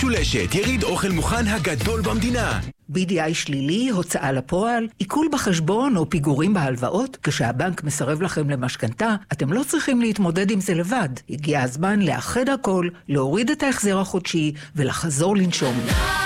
משולשת, יריד אוכל מוכן הגדול במדינה. BDI שלילי, הוצאה לפועל, עיכול בחשבון או פיגורים בהלוואות, כשהבנק מסרב לכם למשכנתה, אתם לא צריכים להתמודד עם זה לבד. הגיע הזמן לאחד הכל, להוריד את ההחזר החודשי ולחזור לנשום.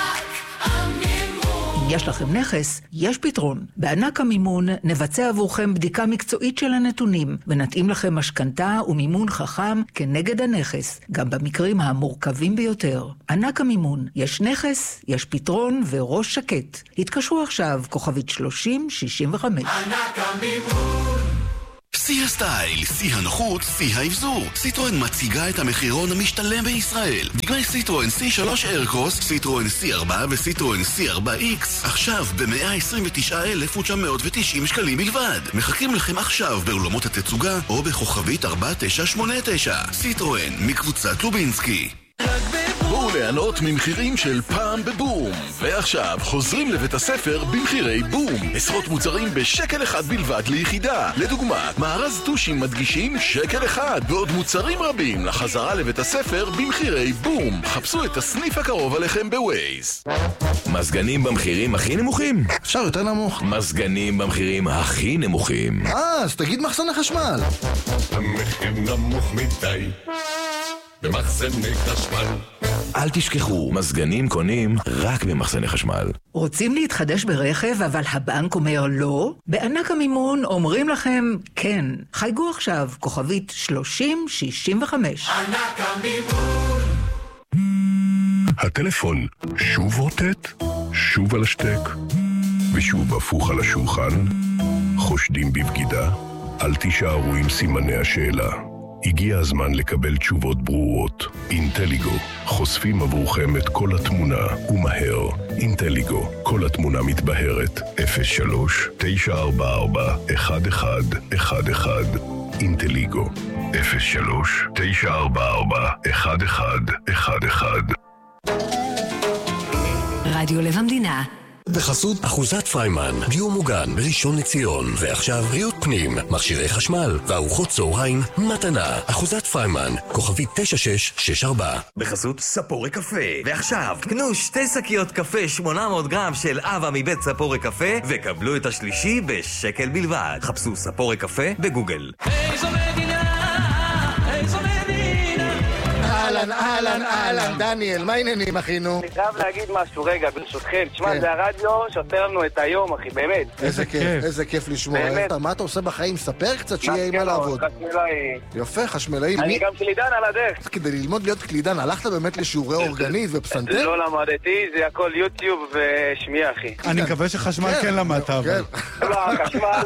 אם יש לכם נכס, יש פתרון. בענק המימון נבצע עבורכם בדיקה מקצועית של הנתונים, ונתאים לכם משכנתה ומימון חכם כנגד הנכס, גם במקרים המורכבים ביותר. ענק המימון, יש נכס, יש פתרון וראש שקט. התקשרו עכשיו, כוכבית 3065. ענק המימון. שיא הסטייל, שיא הנוחות, שיא האבזור. סיטרואן מציגה את המחירון המשתלם בישראל. דגמי סיטרואן C3 איירקרוס, סיטרואן C4 וסיטרואן C4X עכשיו ב-129,990 שקלים בלבד. מחכים לכם עכשיו באולמות התצוגה או בכוכבית 4989. סיטרואן מקבוצת לובינסקי. בואו ליהנות ממחירים של פעם בבום. ועכשיו חוזרים לבית הספר במחירי בום. עשרות מוצרים בשקל אחד בלבד ליחידה. לדוגמה, מארז טושים מדגישים שקל אחד, ועוד מוצרים רבים לחזרה לבית הספר במחירי בום. חפשו את הסניף הקרוב עליכם בווייז. מזגנים במחירים הכי נמוכים? אפשר יותר נמוך. מזגנים במחירים הכי נמוכים. אז תגיד מחסן החשמל. המחיר נמוך מדי במחסני חשמל. אל תשכחו, מזגנים קונים רק במחסני חשמל. רוצים להתחדש ברכב אבל הבנק אומר לא? בענק המימון אומרים לכם כן. חייגו עכשיו, כוכבית 3065. ענק המימון. הטלפון שוב רוטט, שוב על השטק, ושוב הפוך על השולחן. חושדים בבגידה? אל תישארו עם סימני השאלה. הגיע הזמן לקבל תשובות ברורות. אינטליגו, חושפים עבורכם את כל התמונה, ומהר. אינטליגו, כל התמונה מתבהרת. 03-944-1111. אינטליגו, 03-944-1111. רדיו לב המדינה. בחסות אחוזת פריימן, דיור מוגן בראשון לציון, ועכשיו ריהוט פנים, מכשירי חשמל וארוחות צהריים מתנה. אחוזת פריימן, כוכבית 9664. בחסות ספורי קפה, ועכשיו קנו 2 שקיות קפה 800 גרם של אבא מבית ספורי קפה, וקבלו את השלישי בשקל בלבד. חפשו ספורי קפה בגוגל. איזו מדינה, איזו מדינה. אהלן, דניאל, מה העניינים, אחינו? אני חייב להגיד משהו רגע, ברשותכם. תשמע, זה הרדיו שעושה לנו את היום, אחי, באמת. איזה כיף לשמוע. מה אתה עושה בחיים? ספר קצת שיהיה עם מה לעבוד. חשמלאי. יפה, חשמלאי. אני גם קלידן על הדרך. כדי ללמוד להיות קלידן, הלכת באמת לשיעורי אורגנית ופסנתר? לא למדתי, זה הכל יוטיוב ושמיעה, אחי. אני מקווה שחשמל כן למדת, אבל. לא, חשמל.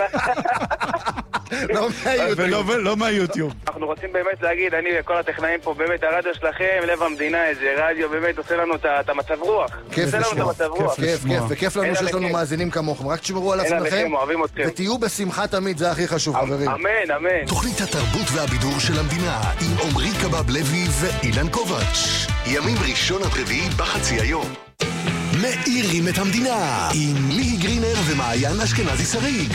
לא מהיוטיוב. אנחנו רוצים באמת להגיד, אני וכל הטכנאים פה, באמת הרדיו שלכם, לב המדינה, איזה רדיו באמת עושה לנו את המצב רוח. כיף לשמוע, כיף, וכיף לנו שיש לנו מאזינים כמוכם. רק תשמרו על עצמכם, ותהיו בשמחה תמיד, זה הכי חשוב, חברים. אמן. תוכנית התרבות והבידור של המדינה, עם עומרי קבב לוי ואילן קובץ'. ימים ראשון עד רביעי בחצי היום. מאירים את המדינה, עם ליהי גרינר ומעיין אשכנזי שריג.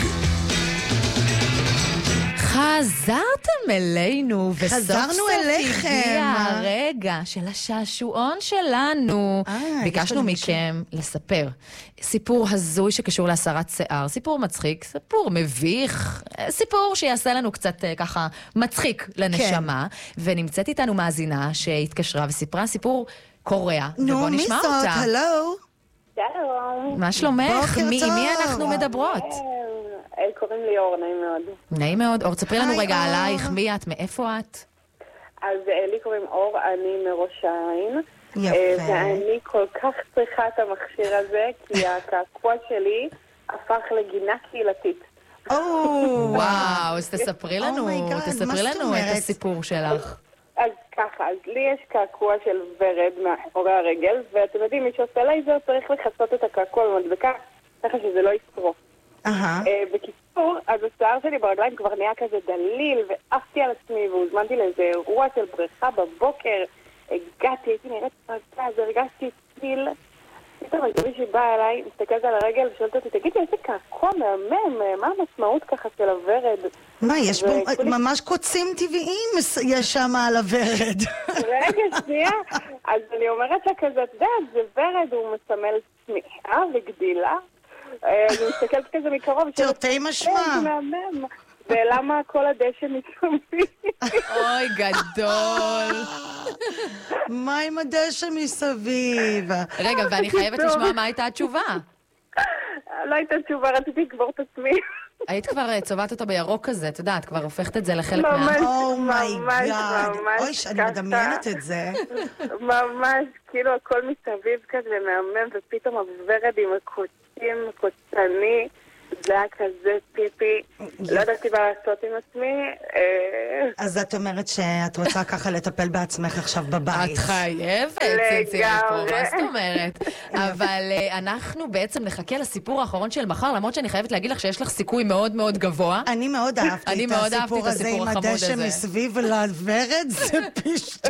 חזרתם אלינו, חזרנו אליכם. הגיע הרגע של השעשועון שלנו. ביקשנו מכם לספר סיפור הזוי שקשור להסרת שיער, סיפור מצחיק, סיפור מביך, סיפור שיעשה לנו קצת ככה מצחיק לנשמה, ונמצאת איתנו מאזינה שהתקשרה וסיפרה סיפור קורע, ובוא נשמע אותה. הלו. שלום. מה שלומך? מי אנחנו מדברות? קוראים לי אור, נעים מאוד. נעים מאוד. אור, תספרי לנו רגע עלייך, מי את, מאיפה את? אז לי קוראים אור, אני מראש העין. יפה. ואני כל כך צריכה את המכשיר הזה, כי הקעקוע שלי הפך לגינה קהילתית. וואו, אז תספרי לנו את הסיפור שלך. אז ככה, אז לי יש קעקוע של ורד מאחורי הרגל, ואתם יודעים, מי שעושה לייזר צריך לחסות את הקעקוע במדבקה, ככה שזה לא ישרוף. בקיצור, אז השיער שלי ברגליים כבר נהיה כזה דליל, ועפתי על עצמי, והוזמנתי לאיזה אירוע של בריכה בבוקר. הגעתי, הייתי נראית פרצה, אז הרגשתי ציל. פתאום הייתי שבא באה אליי, מסתכלת על הרגל ושואלת אותי, תגידי, איזה קעקוע מהמם, מה המשמעות ככה של הוורד? מה, יש בו ממש קוצים טבעיים יש שם על הוורד. רגע, שנייה. אז אני אומרת לה כזה, אתה יודע, זה ורד, הוא מסמל צמיחה וגדילה. אני מסתכלת כזה מקרוב. תרתי משמע. ולמה כל הדשא מסביב? אוי, גדול. מה עם הדשא מסביב? רגע, ואני חייבת לשמוע מה הייתה התשובה. לא הייתה תשובה, רציתי לקבור את עצמי. היית כבר צובעת אותו בירוק כזה, את יודעת, כבר הופכת את זה לחלק ממש, ממש, ממש. אוי, שאני מדמיינת את זה. ממש, כאילו הכל מסביב כזה מהמם, ופתאום הוורד עם הקוצים, קוצני. זה היה כזה פיפי, לא ידעתי מה לעשות עם עצמי. אז את אומרת שאת רוצה ככה לטפל בעצמך עכשיו בבית. את חייבת, צנצירי פה, מה זאת אומרת? אבל אנחנו בעצם נחכה לסיפור האחרון של מחר, למרות שאני חייבת להגיד לך שיש לך סיכוי מאוד מאוד גבוה. אני מאוד אהבתי את הסיפור הזה עם הדשא מסביב לוורד, זה פשטו.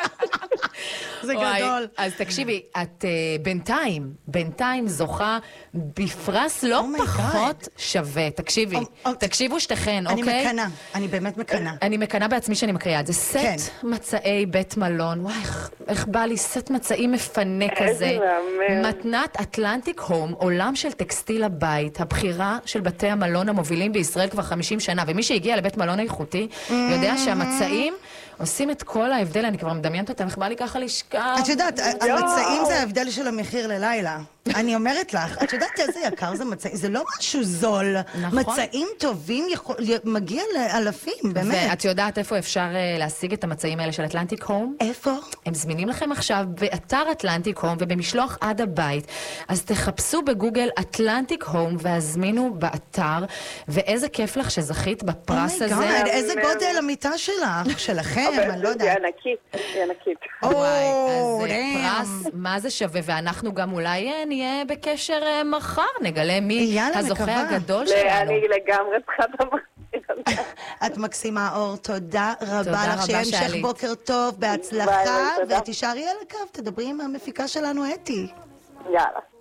זה גדול. אז תקשיבי, את בינתיים זוכה בפרס לא פחות שווה. תקשיבי, תקשיבו שתכן, אוקיי? אני מקנה, אני באמת מקנה. אני מקנה בעצמי שאני מקריאה את זה. סט מצעי בית מלון. וואי, איך בא לי סט מצעי מפנה כזה. מתנת אטלנטיק הום, עולם של טקסטיל הבית, הבחירה של בתי המלון המובילים בישראל כבר 50 שנה. ומי שהגיע לבית מלון איכותי יודע שהמצעים עושים את כל ההבדל, אני כבר מדמיינת אותם, איך בא לי ככה לשכב. את יודעת, המצעים זה ההבדל של המחיר ללילה. אני אומרת לך, את יודעת איזה יקר זה מצעים? זה לא משהו זול. מצעים טובים מגיע לאלפים, באמת. ואת יודעת איפה אפשר להשיג את המצעים האלה של אטלנטיק הום? איפה? הם זמינים לכם עכשיו באתר אטלנטיק הום ובמשלוח עד הבית. אז תחפשו בגוגל אטלנטיק הום והזמינו באתר, ואיזה כיף לך שזכית בפרס הזה. איזה גודל המיטה שלך, שלכם, אני לא יודעת. היא ענקית, היא ענקית. וואי, אז פרס, מה זה שווה? ואנחנו גם אולי נהיה בקשר מחר, נגלה מי הזוכה הגדול שלנו. אני לגמרי צריכה את המחיר. את מקסימה אור, תודה רבה לך, שיהיה המשך בוקר טוב, בהצלחה, ותישארי על הקו, תדברי עם המפיקה שלנו אתי. יאללה.